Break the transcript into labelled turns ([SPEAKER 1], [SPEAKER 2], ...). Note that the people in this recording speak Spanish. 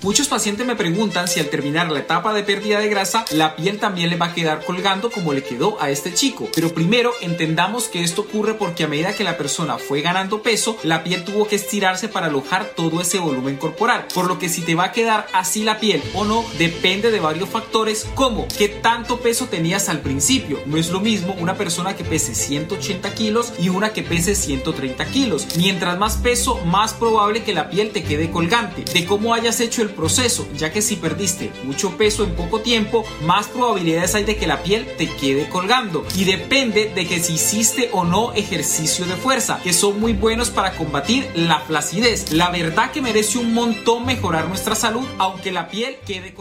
[SPEAKER 1] Muchos pacientes me preguntan si al terminar la etapa de pérdida de grasa, la piel también le va a quedar colgando como le quedó a este chico. Pero primero entendamos que esto ocurre porque a medida que la persona fue ganando peso, la piel tuvo que estirarse para alojar todo ese volumen corporal. Por lo que si te va a quedar así la piel o no, depende de varios factores, como qué tanto peso tenías al principio. No es lo mismo una persona que pese 180 kilos y una que pese 130 kilos. Mientras más peso, más probable que la piel te quede colgante. De cómo hayas hecho el proceso, ya que si perdiste mucho peso en poco tiempo, más probabilidades hay de que la piel te quede colgando. Y depende de que si hiciste o no ejercicio de fuerza, que son muy buenos para combatir la flacidez. La verdad que merece un montón mejorar nuestra salud, aunque la piel quede colgante.